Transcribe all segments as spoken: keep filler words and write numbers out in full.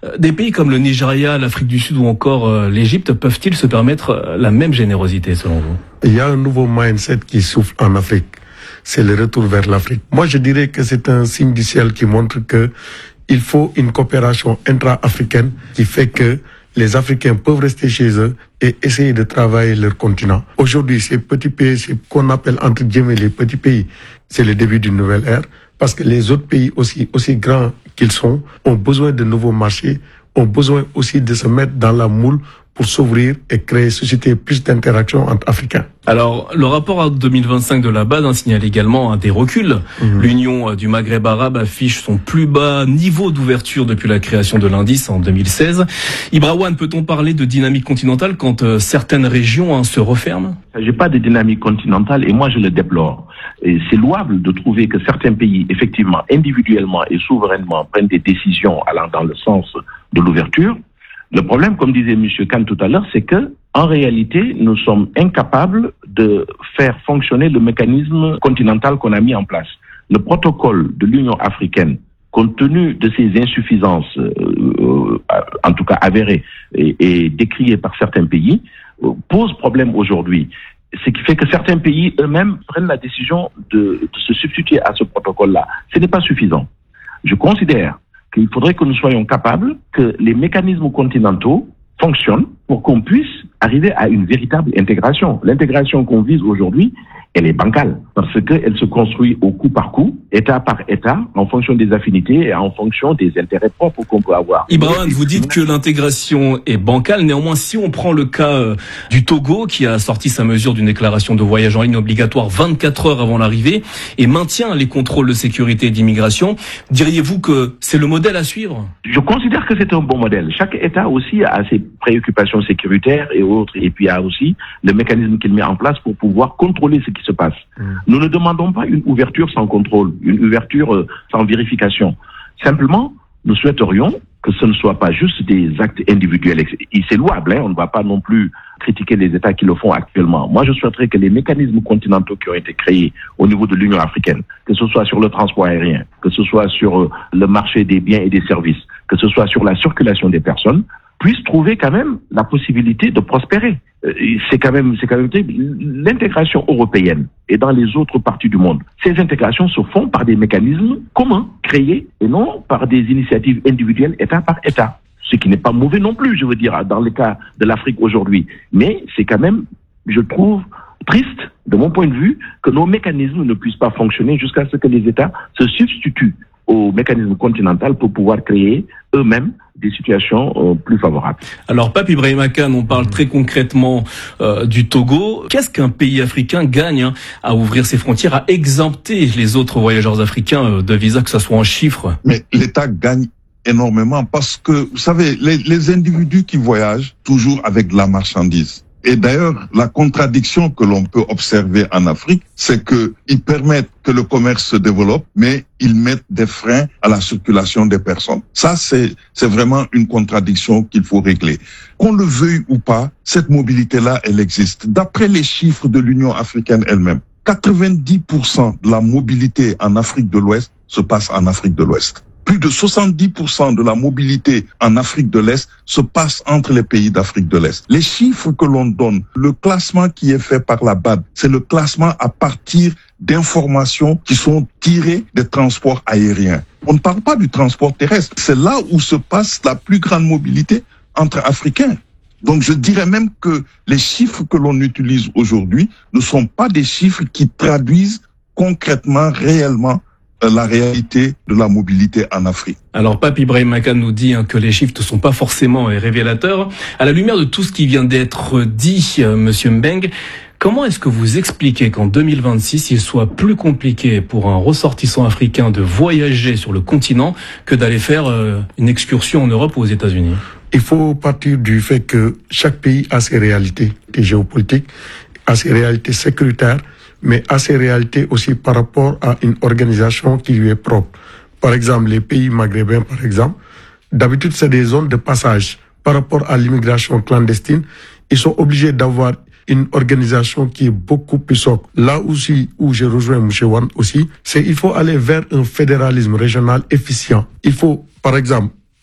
Des pays comme le Nigeria, l'Afrique du Sud ou encore euh, l'Égypte peuvent-ils se permettre la même générosité selon vous? Il y a un nouveau mindset qui souffle en Afrique. C'est le retour vers l'Afrique. Moi, je dirais que c'est un signe du ciel qui montre que il faut une coopération intra-africaine qui fait que les Africains peuvent rester chez eux et essayer de travailler leur continent. Aujourd'hui, ces petits pays, ce qu'on appelle entre guillemets les petits pays, c'est le début d'une nouvelle ère parce que les autres pays aussi, aussi grands qu'ils sont, ont besoin de nouveaux marchés, ont besoin aussi de se mettre dans la moule pour s'ouvrir et créer, susciter plus d'interactions entre Africains. Alors, le rapport deux mille vingt-cinq de la B A D signale également hein, des reculs. Mmh. L'Union du Maghreb arabe affiche son plus bas niveau d'ouverture depuis la création de l'indice en deux mille seize. Ibrawan, peut-on parler de dynamique continentale quand euh, certaines régions hein, se referment? Il ne s'agit pas de dynamique continentale et moi je le déplore. Et c'est louable de trouver que certains pays, effectivement, individuellement et souverainement, prennent des décisions allant dans le sens de l'ouverture. Le problème, comme disait M. Khan tout à l'heure, c'est que, en réalité, nous sommes incapables de faire fonctionner le mécanisme continental qu'on a mis en place. Le protocole de l'Union africaine, compte tenu de ses insuffisances, euh, en tout cas avérées et, et décriées par certains pays, euh, pose problème aujourd'hui. Ce qui fait que certains pays eux-mêmes prennent la décision de, de se substituer à ce protocole-là. Ce n'est pas suffisant. Je considère qu'il faudrait que nous soyons capables que les mécanismes continentaux fonctionnent pour qu'on puisse arriver à une véritable intégration. L'intégration qu'on vise aujourd'hui, elle est bancale parce qu'elle se construit au coup par coup, État par État, en fonction des affinités et en fonction des intérêts propres qu'on peut avoir. Ibrahim, vous dites que l'intégration est bancale. Néanmoins, si on prend le cas euh, du Togo, qui a sorti sa mesure d'une déclaration de voyage en ligne obligatoire vingt-quatre heures avant l'arrivée et maintient les contrôles de sécurité et d'immigration, diriez-vous que c'est le modèle à suivre? Je considère que c'est un bon modèle. Chaque État aussi a ses préoccupations sécuritaires et autres, et puis a aussi le mécanisme qu'il met en place pour pouvoir contrôler ce qui se passe. Mmh. Nous ne demandons pas une ouverture sans contrôle, une ouverture euh, sans vérification. Simplement, nous souhaiterions que ce ne soit pas juste des actes individuels. Et c'est louable, hein, on ne va pas non plus critiquer les États qui le font actuellement. Moi, je souhaiterais que les mécanismes continentaux qui ont été créés au niveau de l'Union africaine, que ce soit sur le transport aérien, que ce soit sur euh, le marché des biens et des services, que ce soit sur la circulation des personnes, puissent trouver quand même la possibilité de prospérer. C'est quand même, c'est quand même l'intégration européenne et dans les autres parties du monde. Ces intégrations se font par des mécanismes communs, créés, et non par des initiatives individuelles, État par État. Ce qui n'est pas mauvais non plus, je veux dire, dans le cas de l'Afrique aujourd'hui. Mais c'est quand même, je trouve, triste, de mon point de vue, que nos mécanismes ne puissent pas fonctionner jusqu'à ce que les États se substituent au mécanisme continental pour pouvoir créer eux-mêmes des situations euh, plus favorables. Alors, Pape Ibrahima Khan, on parle très concrètement euh, du Togo. Qu'est-ce qu'un pays africain gagne hein, à ouvrir ses frontières, à exempter les autres voyageurs africains euh, de visa, que ce soit en chiffres? Mais l'État gagne énormément parce que, vous savez, les, les individus qui voyagent toujours avec de la marchandise. Et d'ailleurs, la contradiction que l'on peut observer en Afrique, c'est qu'ils permettent que le commerce se développe, mais ils mettent des freins à la circulation des personnes. Ça, c'est, c'est vraiment une contradiction qu'il faut régler. Qu'on le veuille ou pas, cette mobilité-là, elle existe. D'après les chiffres de l'Union africaine elle-même, quatre-vingt-dix pour cent de la mobilité en Afrique de l'Ouest se passe en Afrique de l'Ouest. Plus de soixante-dix pour cent de la mobilité en Afrique de l'Est se passe entre les pays d'Afrique de l'Est. Les chiffres que l'on donne, le classement qui est fait par la B A D, c'est le classement à partir d'informations qui sont tirées des transports aériens. On ne parle pas du transport terrestre. C'est là où se passe la plus grande mobilité entre Africains. Donc je dirais même que les chiffres que l'on utilise aujourd'hui ne sont pas des chiffres qui traduisent concrètement, réellement, la réalité de la mobilité en Afrique. Alors, Pape Ibrahima Khan nous dit hein, que les chiffres ne sont pas forcément révélateurs. À la lumière de tout ce qui vient d'être dit, euh, Monsieur Mbeng, comment est-ce que vous expliquez qu'en deux mille vingt-six, il soit plus compliqué pour un ressortissant africain de voyager sur le continent que d'aller faire euh, une excursion en Europe ou aux États-Unis? Il faut partir du fait que chaque pays a ses réalités géopolitiques, a ses réalités sécuritaires, mais à ses réalités aussi par rapport à une organisation qui lui est propre. Par exemple, les pays maghrébins, par exemple, d'habitude, c'est des zones de passage. Par rapport à l'immigration clandestine, ils sont obligés d'avoir une organisation qui est beaucoup plus sobre. Là aussi, où je rejoins M. Wan aussi, c'est il faut aller vers un fédéralisme régional efficient. Il faut, par exemple,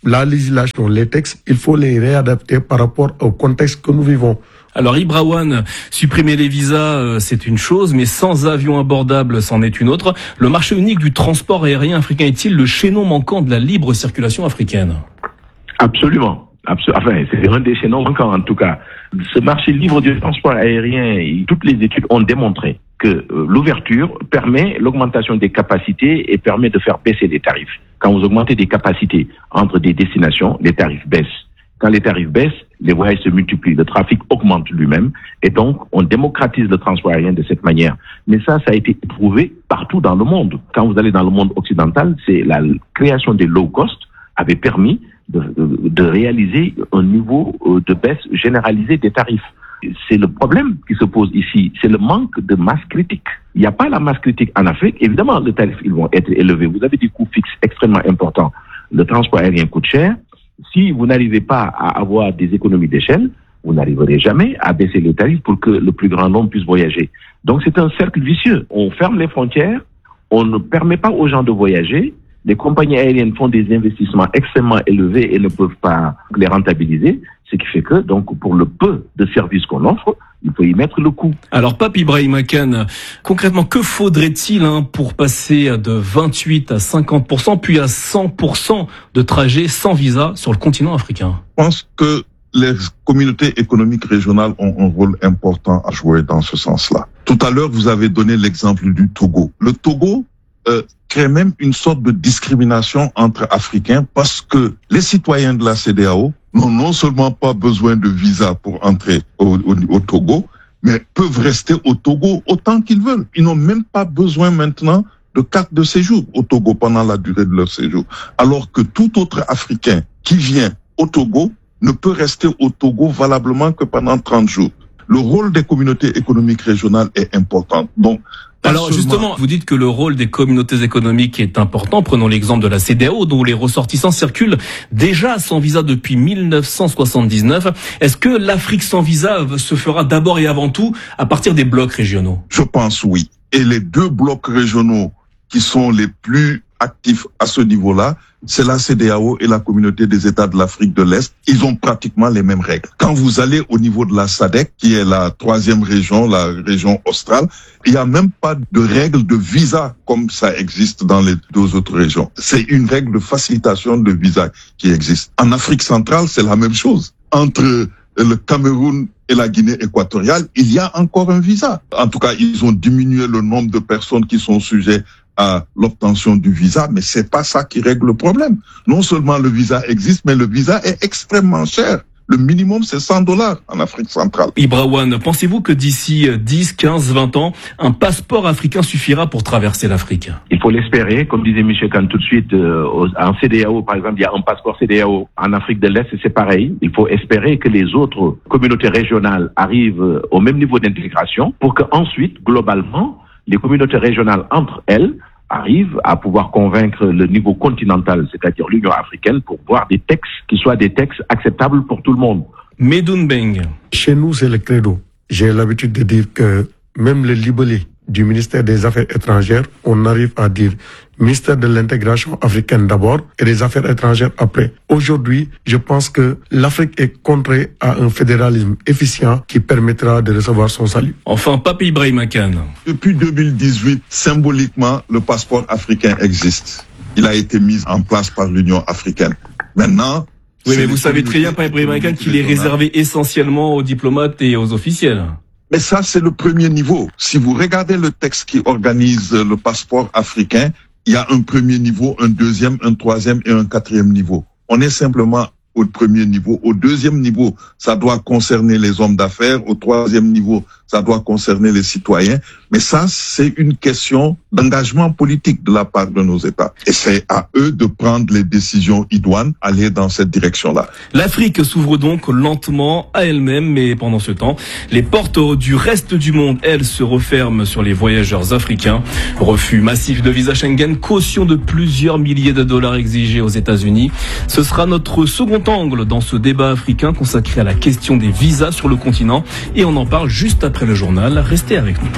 la législation, les textes, il faut les réadapter par rapport au contexte que nous vivons. Alors Ibrawan, supprimer les visas, euh, c'est une chose, mais sans avion abordable, c'en est une autre. Le marché unique du transport aérien africain est-il le chaînon manquant de la libre circulation africaine ? Absolument. Absol- enfin, c'est un des chaînons manquants en tout cas. Ce marché libre du transport aérien, toutes les études ont démontré que euh, l'ouverture permet l'augmentation des capacités et permet de faire baisser les tarifs. Quand vous augmentez des capacités entre des destinations, les tarifs baissent. Quand les tarifs baissent, les voyages se multiplient, le trafic augmente lui-même et donc on démocratise le transport aérien de cette manière. Mais ça, ça a été prouvé partout dans le monde. Quand vous allez dans le monde occidental, c'est la création des low cost avait permis de, de, de réaliser un niveau de baisse généralisée des tarifs. C'est le problème qui se pose ici, c'est le manque de masse critique. Il n'y a pas la masse critique en Afrique. Évidemment, les tarifs ils vont être élevés. Vous avez des coûts fixes extrêmement importants. Le transport aérien coûte cher. Si vous n'arrivez pas à avoir des économies d'échelle, vous n'arriverez jamais à baisser les tarifs pour que le plus grand nombre puisse voyager. Donc c'est un cercle vicieux. On ferme les frontières, on ne permet pas aux gens de voyager. Les compagnies aériennes font des investissements extrêmement élevés et ne peuvent pas les rentabiliser, ce qui fait que, donc, pour le peu de services qu'on offre, il faut y mettre le coût. Alors, Pape Ibrahima Kane, concrètement, que faudrait-il hein, pour passer de vingt-huit à cinquante pour cent, puis à cent pour cent de trajets sans visa sur le continent africain ? Je pense que les communautés économiques régionales ont un rôle important à jouer dans ce sens-là. Tout à l'heure, vous avez donné l'exemple du Togo. Le Togo euh, crée même une sorte de discrimination entre Africains parce que les citoyens de la C E D E A O n'ont non seulement pas besoin de visa pour entrer au, au, au Togo, mais peuvent rester au Togo autant qu'ils veulent. Ils n'ont même pas besoin maintenant de carte de séjour au Togo pendant la durée de leur séjour. Alors que tout autre Africain qui vient au Togo ne peut rester au Togo valablement que pendant trente jours. Le rôle des communautés économiques régionales est important. Donc, alors seulement... justement, vous dites que le rôle des communautés économiques est important. Prenons l'exemple de la C E D E A O, dont les ressortissants circulent déjà sans visa depuis mille neuf cent soixante-dix-neuf. Est-ce que l'Afrique sans visa se fera d'abord et avant tout à partir des blocs régionaux ? Je pense oui. Et les deux blocs régionaux qui sont les plus actifs à ce niveau-là, c'est la C E D E A O et la communauté des États de l'Afrique de l'Est. Ils ont pratiquement les mêmes règles. Quand vous allez au niveau de la S A D C, qui est la troisième région, la région australe, il n'y a même pas de règle de visa comme ça existe dans les deux autres régions. C'est une règle de facilitation de visa qui existe. En Afrique centrale, c'est la même chose. Entre le Cameroun et la Guinée équatoriale, il y a encore un visa. En tout cas, ils ont diminué le nombre de personnes qui sont sujettes à l'obtention du visa, mais c'est pas ça qui règle le problème. Non seulement le visa existe, mais le visa est extrêmement cher. Le minimum, c'est cent dollars en Afrique centrale. Ibrawan, pensez-vous que d'ici dix, quinze, vingt ans, un passeport africain suffira pour traverser l'Afrique ? Il faut l'espérer. Comme disait Michel Kane tout de suite, euh, en C E D E A O, par exemple, il y a un passeport C E D E A O. En Afrique de l'Est, c'est pareil. Il faut espérer que les autres communautés régionales arrivent au même niveau d'intégration pour qu'ensuite, globalement, les communautés régionales entre elles arrivent à pouvoir convaincre le niveau continental, c'est-à-dire l'Union africaine, pour voir des textes qui soient des textes acceptables pour tout le monde. Medoune Mbeng. Chez nous, c'est le credo. J'ai l'habitude de dire que même le libellé du ministère des Affaires étrangères, on arrive à dire ministère de l'intégration africaine d'abord et des Affaires étrangères après. Aujourd'hui, je pense que l'Afrique est contrée à un fédéralisme efficient qui permettra de recevoir son salut. Enfin, Pape Ibrahima Kane. Depuis deux mille dix-huit, symboliquement, le passeport africain existe. Il a été mis en place par l'Union africaine. Maintenant, oui, mais vous savez très bien, Pape Ibrahima Kane, qu'il est réservé essentiellement aux diplomates et aux officiels. Mais ça, c'est le premier niveau. Si vous regardez le texte qui organise le passeport africain, il y a un premier niveau, un deuxième, un troisième et un quatrième niveau. On est simplement au premier niveau. Au deuxième niveau, ça doit concerner les hommes d'affaires. Au troisième niveau, ça doit concerner les citoyens. Mais ça, c'est une question d'engagement politique de la part de nos États. Et c'est à eux de prendre les décisions idoines, aller dans cette direction-là. L'Afrique s'ouvre donc lentement à elle-même, mais pendant ce temps, les portes du reste du monde, elles, se referment sur les voyageurs africains. Refus massif de visa Schengen, caution de plusieurs milliers de dollars exigés aux États-Unis. Ce sera notre second angle dans ce débat africain consacré à la question des visas sur le continent. Et on en parle juste après le journal. Restez avec nous.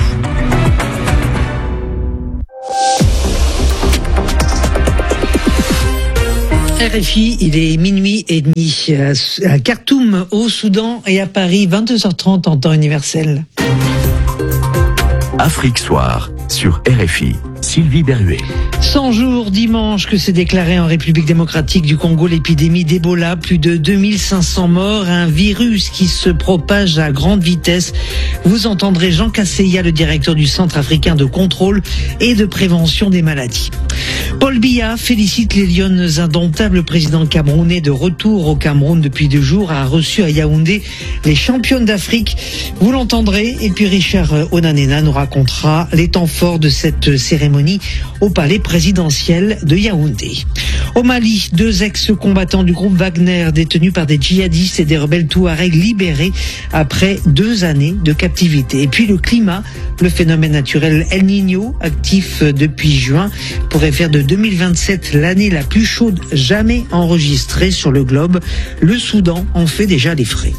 R R F I, il est minuit et demi à Khartoum, au Soudan, et à Paris, vingt-deux heures trente en temps universel. Afrique Soir sur R F I. Sylvie Berruet. cent jours dimanche que s'est déclaré en République démocratique du Congo l'épidémie d'Ebola. Plus de deux mille cinq cents morts, un virus qui se propage à grande vitesse. Vous entendrez Jean Kasseya, le directeur du Centre africain de contrôle et de prévention des maladies. Paul Biya félicite les Lions indomptables. Le président camerounais de retour au Cameroun depuis deux jours a reçu à Yaoundé les championnes d'Afrique. Vous l'entendrez. Et puis Richard Onanena nous racontera les temps forts de cette cérémonie au palais présidentiel de Yaoundé. Au Mali, deux ex-combattants du groupe Wagner détenus par des djihadistes et des rebelles touaregs libérés après deux années de captivité. Et puis le climat, le phénomène naturel El Niño, actif depuis juin, pourrait faire de deux mille vingt-sept l'année la plus chaude jamais enregistrée sur le globe. Le Soudan en fait déjà les frais.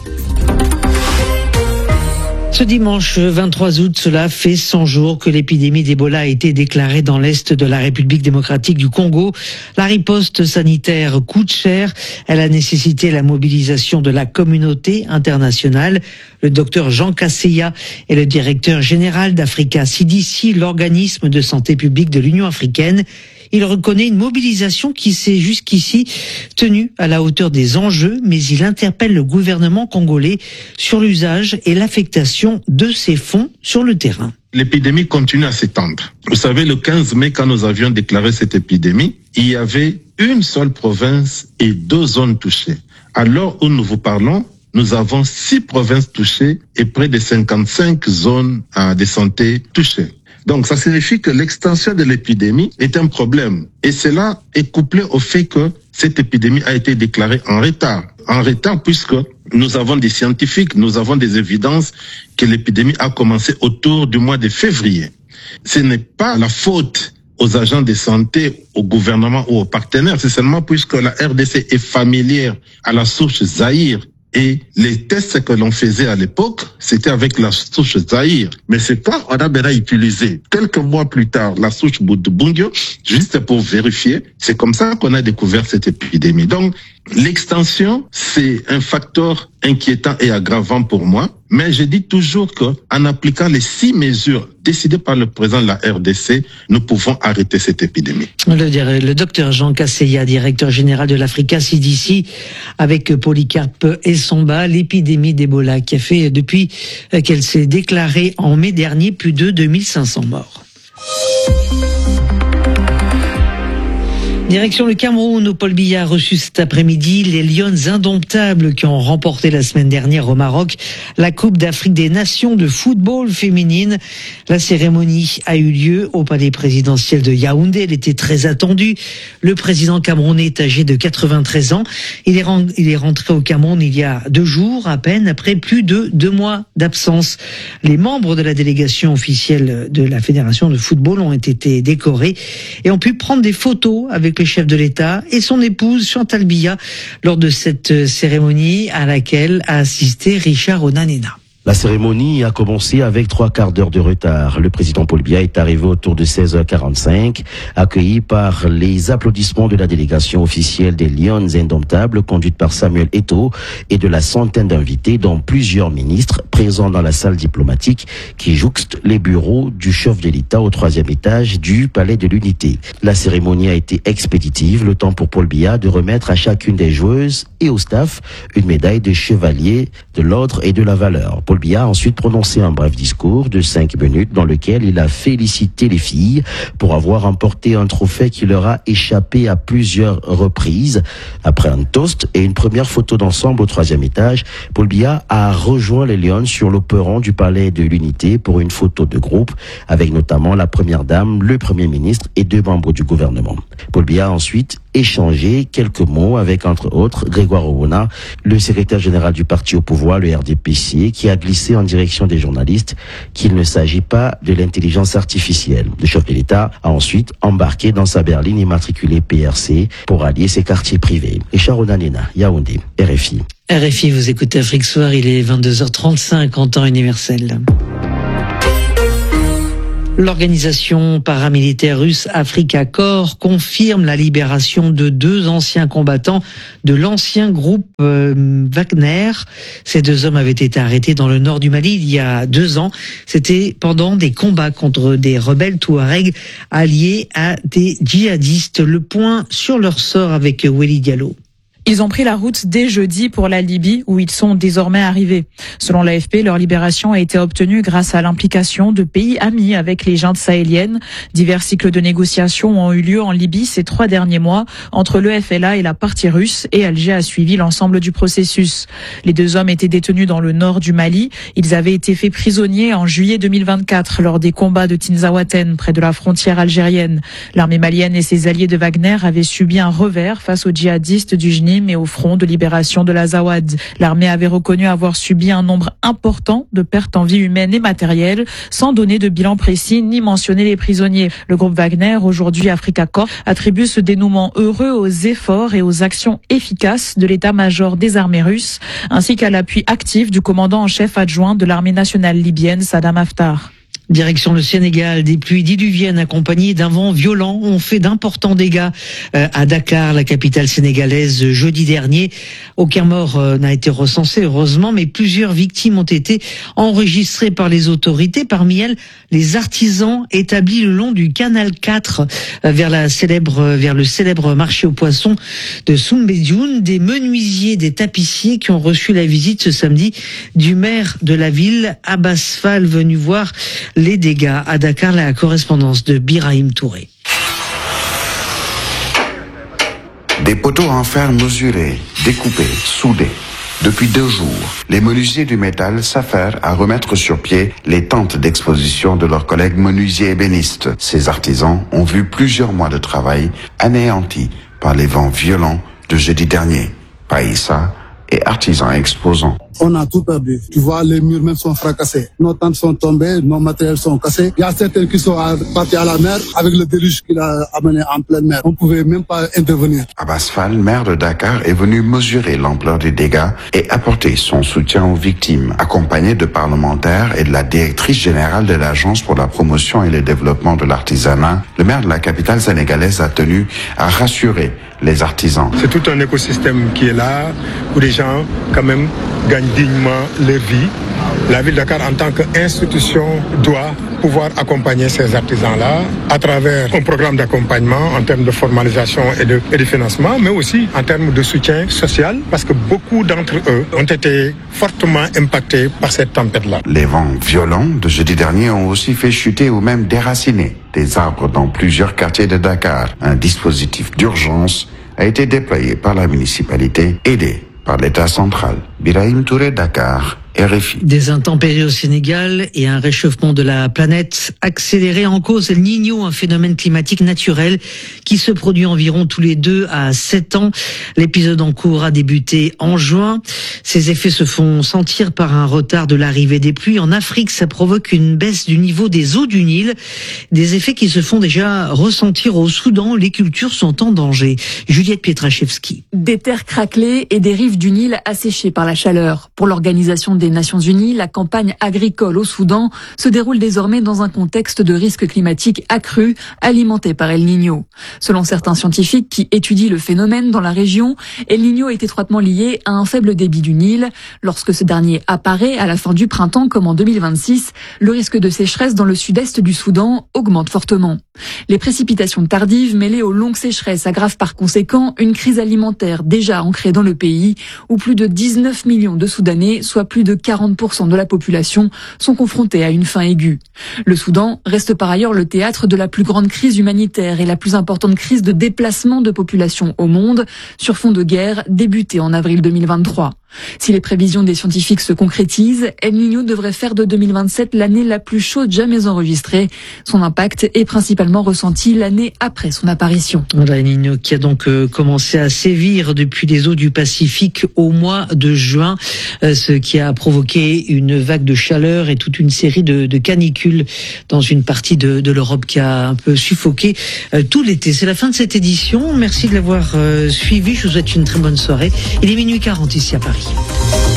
Ce dimanche vingt-trois août, cela fait cent jours que l'épidémie d'Ebola a été déclarée dans l'est de la République démocratique du Congo. La riposte sanitaire coûte cher. Elle a nécessité la mobilisation de la communauté internationale. Le docteur Jean Kasseya est le directeur général d'Africa C D C, l'organisme de santé publique de l'Union africaine. Il reconnaît une mobilisation qui s'est jusqu'ici tenue à la hauteur des enjeux, mais il interpelle le gouvernement congolais sur l'usage et l'affectation de ces fonds sur le terrain. L'épidémie continue à s'étendre. Vous savez, le quinze mai, quand nous avions déclaré cette épidémie, il y avait une seule province et deux zones touchées. À l'heure où nous vous parlons, nous avons six provinces touchées et près de cinquante-cinq zones de santé touchées. Donc, ça signifie que l'extension de l'épidémie est un problème. Et cela est couplé au fait que cette épidémie a été déclarée en retard. En retard puisque nous avons des scientifiques, nous avons des évidences que l'épidémie a commencé autour du mois de février. Ce n'est pas la faute aux agents de santé, au gouvernement ou aux partenaires, c'est seulement puisque la R D C est familière à la souche Zaïre. Et les tests que l'on faisait à l'époque, c'était avec la souche Zaïre. Mais c'est quand on a maintenant utilisé, quelques mois plus tard, la souche Bundibugyo, juste pour vérifier, c'est comme ça qu'on a découvert cette épidémie. Donc, l'extension, c'est un facteur inquiétant et aggravant pour moi. Mais je dis toujours que, en appliquant les six mesures décidées par le président de la R D C, nous pouvons arrêter cette épidémie. Le, le docteur Jean Kasseya, directeur général de l'Africa C D C, avec Polycarpe Essomba, l'épidémie d'Ebola qui a fait depuis qu'elle s'est déclarée en mai dernier plus de deux mille cinq cents morts. Direction le Cameroun, où Paul Biya a reçu cet après-midi les Lions indomptables qui ont remporté la semaine dernière au Maroc la Coupe d'Afrique des Nations de football féminine. La cérémonie a eu lieu au palais présidentiel de Yaoundé. Elle était très attendue. Le président camerounais est âgé de quatre-vingt-treize ans. Il est, rend, il est rentré au Cameroun il y a deux jours à peine, après plus de deux mois d'absence. Les membres de la délégation officielle de la Fédération de football ont été décorés et ont pu prendre des photos avec le chef de l'État et son épouse Chantal Biya lors de cette cérémonie à laquelle a assisté Richard Onanena. La cérémonie a commencé avec trois quarts d'heure de retard. Le président Paul Biya est arrivé autour de seize heures quarante-cinq, accueilli par les applaudissements de la délégation officielle des Lions indomptables, conduite par Samuel Eto'o, et de la centaine d'invités, dont plusieurs ministres, présents dans la salle diplomatique qui jouxte les bureaux du chef de l'État au troisième étage du Palais de l'Unité. La cérémonie a été expéditive, le temps pour Paul Biya de remettre à chacune des joueuses et au staff une médaille de chevalier de l'ordre et de la valeur. Paul Biya a ensuite prononcé un bref discours de cinq minutes dans lequel il a félicité les filles pour avoir remporté un trophée qui leur a échappé à plusieurs reprises. Après un toast et une première photo d'ensemble au troisième étage, Paul Biya a rejoint les Lions sur le perron du Palais de l'Unité pour une photo de groupe avec notamment la première dame, le premier ministre et deux membres du gouvernement. Paul Biya a ensuite échangé quelques mots avec, entre autres, Grégoire Owona, le secrétaire général du parti au pouvoir, le R D P C, qui a glissé en direction des journalistes qu'il ne s'agit pas de l'intelligence artificielle. Le chef de l'État a ensuite embarqué dans sa berline immatriculée P R C pour allier ses quartiers privés. Richard Onanena, Yaoundé, R F I. R F I, vous écoutez Afrique Soir, il est vingt-deux heures trente-cinq en temps universel. L'organisation paramilitaire russe Afrika Korps confirme la libération de deux anciens combattants de l'ancien groupe euh, Wagner. Ces deux hommes avaient été arrêtés dans le nord du Mali il y a deux ans. C'était pendant des combats contre des rebelles touaregs alliés à des djihadistes. Le point sur leur sort avec Welly Diallo. Ils ont pris la route dès jeudi pour la Libye, où ils sont désormais arrivés. Selon l'A F P, leur libération a été obtenue grâce à l'implication de pays amis avec les juntes sahéliennes. Divers cycles de négociations ont eu lieu en Libye ces trois derniers mois, entre le F L A et la partie russe, et Alger a suivi l'ensemble du processus. Les deux hommes étaient détenus dans le nord du Mali. Ils avaient été faits prisonniers en juillet deux mille vingt-quatre, lors des combats de Tinzaouaten, près de la frontière algérienne. L'armée malienne et ses alliés de Wagner avaient subi un revers face aux djihadistes du J N I M et au front de libération de l'Azawad. L'armée avait reconnu avoir subi un nombre important de pertes en vie humaine et matérielle, sans donner de bilan précis ni mentionner les prisonniers. Le groupe Wagner, aujourd'hui Afrika Korps, attribue ce dénouement heureux aux efforts et aux actions efficaces de l'état-major des armées russes, ainsi qu'à l'appui actif du commandant en chef adjoint de l'armée nationale libyenne, Saddam Haftar. Direction le Sénégal, des pluies diluviennes accompagnées d'un vent violent ont fait d'importants dégâts à Dakar, la capitale sénégalaise, jeudi dernier. Aucun mort n'a été recensé, heureusement, mais plusieurs victimes ont été enregistrées par les autorités. Parmi elles, les artisans établis le long du canal quatre vers la célèbre, vers le célèbre marché aux poissons de Soumbédioune, des menuisiers, des tapissiers qui ont reçu la visite ce samedi du maire de la ville, Abbas Fall, venu voir les dégâts. À Dakar, la correspondance de Birahim Touré. Des poteaux en fer mesurés, découpés, soudés. Depuis deux jours, les menuisiers du métal s'affairent à remettre sur pied les tentes d'exposition de leurs collègues menuisiers ébénistes. Ces artisans ont vu plusieurs mois de travail anéantis par les vents violents de jeudi dernier. Païssa et artisans exposants. On a tout perdu. Tu vois, les murs même sont fracassés. Nos tentes sont tombées, nos matériels sont cassés. Il y a certains qui sont partis à la mer avec le déluge qu'il a amené en pleine mer. On ne pouvait même pas intervenir. Abbas Fall, maire de Dakar, est venu mesurer l'ampleur des dégâts et apporter son soutien aux victimes. Accompagné de parlementaires et de la directrice générale de l'Agence pour la promotion et le développement de l'artisanat, le maire de la capitale sénégalaise a tenu à rassurer les artisans. C'est tout un écosystème qui est là, où les gens, quand même, gagnent dignement leur vie. La ville de Dakar, en tant qu'institution, doit pouvoir accompagner ces artisans-là à travers un programme d'accompagnement en termes de formalisation et de, et de financement, mais aussi en termes de soutien social, parce que beaucoup d'entre eux ont été fortement impactés par cette tempête-là. Les vents violents de jeudi dernier ont aussi fait chuter ou même déraciner des arbres dans plusieurs quartiers de Dakar. Un dispositif d'urgence a été déployé par la municipalité, aidé par l'État central. Birahim Touré, Dakar, R F I. Des intempéries au Sénégal et un réchauffement de la planète accéléré en cause El Niño, un phénomène climatique naturel qui se produit environ tous les deux à sept ans. L'épisode en cours a débuté en juin. Ses effets se font sentir par un retard de l'arrivée des pluies. En Afrique, ça provoque une baisse du niveau des eaux du Nil. Des effets qui se font déjà ressentir au Soudan. Les cultures sont en danger. Juliette Pietraszewski. Des terres craquelées et des rives du Nil asséchées par la chaleur. Pour l'Organisation des Nations Unies, la campagne agricole au Soudan se déroule désormais dans un contexte de risque climatique accru, alimenté par El Niño. Selon certains scientifiques qui étudient le phénomène dans la région, El Niño est étroitement lié à un faible débit du Nil. Lorsque ce dernier apparaît à la fin du printemps comme en deux mille vingt-six, le risque de sécheresse dans le sud-est du Soudan augmente fortement. Les précipitations tardives mêlées aux longues sécheresses aggravent par conséquent une crise alimentaire déjà ancrée dans le pays, où plus de dix-neuf millions de Soudanais, soit plus de quarante pour cent de la population, sont confrontés à une faim aiguë. Le Soudan reste par ailleurs le théâtre de la plus grande crise humanitaire et la plus importante crise de déplacement de population au monde, sur fond de guerre débutée en avril deux mille vingt-trois. Si les prévisions des scientifiques se concrétisent, El Niño devrait faire de deux mille vingt-sept l'année la plus chaude jamais enregistrée. Son impact est principalement ressenti l'année après son apparition. Voilà, El Niño qui a donc euh, commencé à sévir depuis les eaux du Pacifique au mois de juin, euh, ce qui a provoqué une vague de chaleur et toute une série de, de canicules dans une partie de, de l'Europe qui a un peu suffoqué euh, tout l'été. C'est la fin de cette édition. Merci de l'avoir euh, suivi. Je vous souhaite une très bonne soirée. Il est minuit quarante ici à Paris.